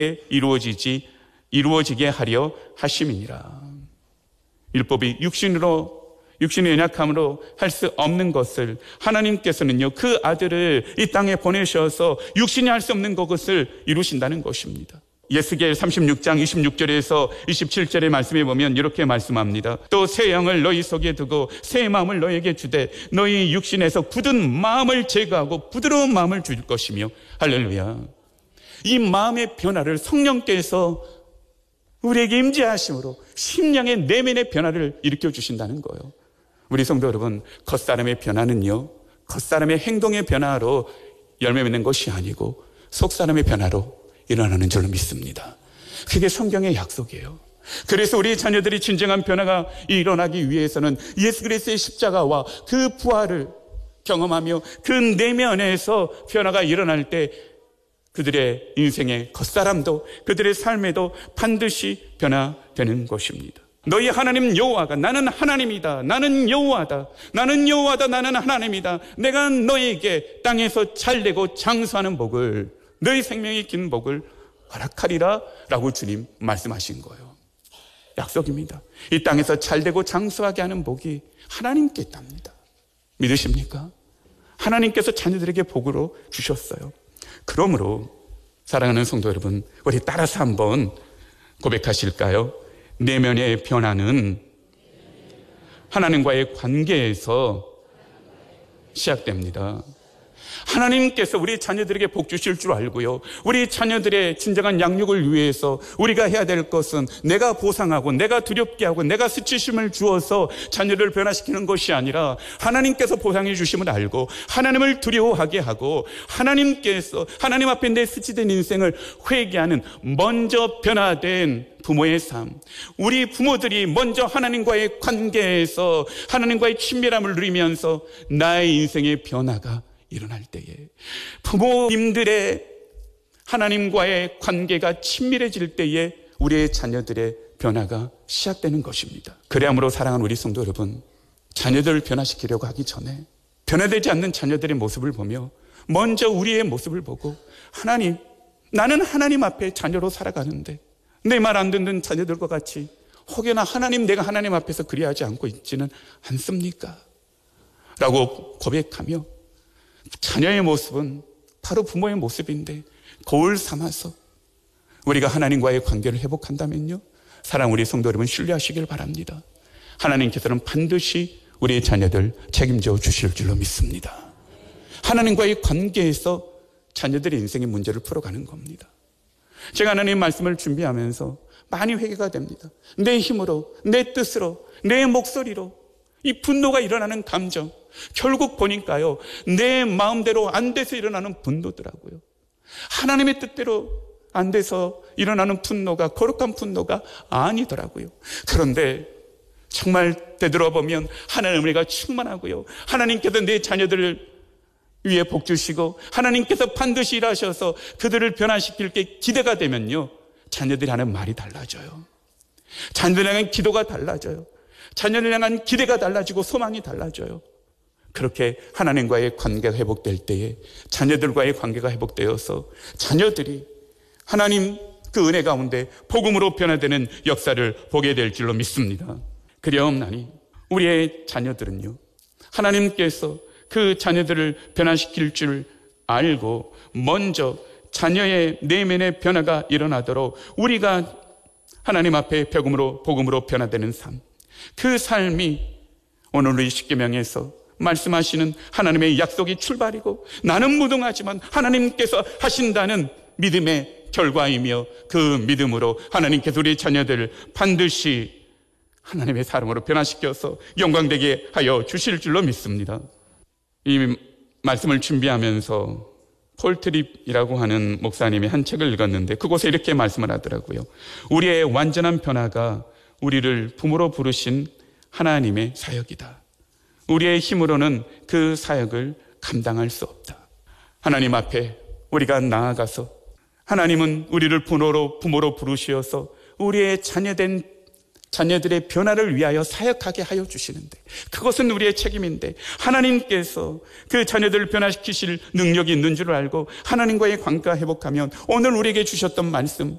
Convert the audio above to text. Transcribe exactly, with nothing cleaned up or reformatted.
이루어지지 이루어지게 하려 하심이니라. 율법이 육신으로 육신의 연약함으로 할 수 없는 것을 하나님께서는요, 그 아들을 이 땅에 보내셔서 육신이 할 수 없는 것을 이루신다는 것입니다. 예스겔 삼십육 장 이십육 절에서 이십칠 절의 말씀에 보면 이렇게 말씀합니다. 또 새 영을 너희 속에 두고 새 마음을 너희에게 주되 너희 육신에서 굳은 마음을 제거하고 부드러운 마음을 줄 것이며. 할렐루야. 이 마음의 변화를 성령께서 우리에게 임재하심으로 심령의 내면의 변화를 일으켜 주신다는 거예요. 우리 성도 여러분, 겉사람의 변화는요, 겉사람의 행동의 변화로 열매 맺는 것이 아니고 속사람의 변화로 일어나는 줄로 믿습니다. 그게 성경의 약속이에요. 그래서 우리 자녀들이 진정한 변화가 일어나기 위해서는 예수 그리스도의 십자가와 그 부활을 경험하며 그 내면에서 변화가 일어날 때 그들의 인생의 겉사람도 그들의 삶에도 반드시 변화되는 것입니다. 너희 하나님 여호와가 나는 하나님이다. 나는 여호와다. 나는 여호와다. 나는 하나님이다. 내가 너희에게 땅에서 잘되고 장수하는 복을, 너희 생명이 긴 복을 허락하리라 라고 주님 말씀하신 거예요. 약속입니다. 이 땅에서 잘되고 장수하게 하는 복이 하나님께 있답니다. 믿으십니까? 하나님께서 자녀들에게 복으로 주셨어요. 그러므로 사랑하는 성도 여러분, 우리 따라서 한번 고백하실까요? 내면의 변화는 하나님과의 관계에서 시작됩니다. 하나님께서 우리 자녀들에게 복 주실 줄 알고요, 우리 자녀들의 진정한 양육을 위해서 우리가 해야 될 것은 내가 보상하고 내가 두렵게 하고 내가 수치심을 주어서 자녀를 변화시키는 것이 아니라 하나님께서 보상해 주심을 알고 하나님을 두려워하게 하고 하나님께서 하나님 앞에 내 수치된 인생을 회개하는 먼저 변화된 부모의 삶, 우리 부모들이 먼저 하나님과의 관계에서 하나님과의 친밀함을 누리면서 나의 인생의 변화가 일어날 때에, 부모님들의 하나님과의 관계가 친밀해질 때에 우리의 자녀들의 변화가 시작되는 것입니다. 그래야므로 사랑하는 우리 성도 여러분, 자녀들을 변화시키려고 하기 전에 변화되지 않는 자녀들의 모습을 보며 먼저 우리의 모습을 보고, 하나님, 나는 하나님 앞에 자녀로 살아가는데 내 말 안 듣는 자녀들과 같이 혹여나 하나님, 내가 하나님 앞에서 그리하지 않고 있지는 않습니까? 라고 고백하며 자녀의 모습은 바로 부모의 모습인데 거울 삼아서 우리가 하나님과의 관계를 회복한다면요, 사랑 우리 성도 여러분 신뢰하시길 바랍니다. 하나님께서는 반드시 우리의 자녀들 책임져 주실 줄로 믿습니다. 하나님과의 관계에서 자녀들의 인생의 문제를 풀어가는 겁니다. 제가 하나님 말씀을 준비하면서 많이 회개가 됩니다. 내 힘으로, 내 뜻으로, 내 목소리로 이 분노가 일어나는 감정, 결국 보니까요, 내 마음대로 안 돼서 일어나는 분노더라고요. 하나님의 뜻대로 안 돼서 일어나는 분노가 거룩한 분노가 아니더라고요. 그런데 정말 되돌아보면 하나님 우리가 충만하고요, 하나님께서 내 자녀들을 위에 복 주시고 하나님께서 반드시 일하셔서 그들을 변화시킬 게 기대가 되면요, 자녀들이 하는 말이 달라져요. 자녀들 향한 기도가 달라져요. 자녀들 향한 기대가 달라지고 소망이 달라져요. 그렇게 하나님과의 관계가 회복될 때에 자녀들과의 관계가 회복되어서 자녀들이 하나님 그 은혜 가운데 복음으로 변화되는 역사를 보게 될 줄로 믿습니다. 그리하옵나니 우리의 자녀들은요, 하나님께서 그 자녀들을 변화시킬 줄 알고 먼저 자녀의 내면의 변화가 일어나도록 우리가 하나님 앞에 복음으로 복음으로 변화되는 삶, 그 삶이 오늘 우리 십계명에서 말씀하시는 하나님의 약속이 출발이고 나는 무능하지만 하나님께서 하신다는 믿음의 결과이며, 그 믿음으로 하나님께서 우리 자녀들을 반드시 하나님의 사람으로 변화시켜서 영광되게 하여 주실 줄로 믿습니다. 이 말씀을 준비하면서 폴 트립이라고 하는 목사님의 한 책을 읽었는데 그곳에 이렇게 말씀을 하더라고요. 우리의 완전한 변화가 우리를 부모로 부르신 하나님의 사역이다. 우리의 힘으로는 그 사역을 감당할 수 없다. 하나님 앞에 우리가 나아가서 하나님은 우리를 부모로, 부모로 부르시어서 우리의 자녀된 자녀들의 변화를 위하여 사역하게 하여 주시는데, 그것은 우리의 책임인데 하나님께서 그 자녀들을 변화시키실 능력이 있는 줄 알고 하나님과의 관계가 회복하면 오늘 우리에게 주셨던 말씀,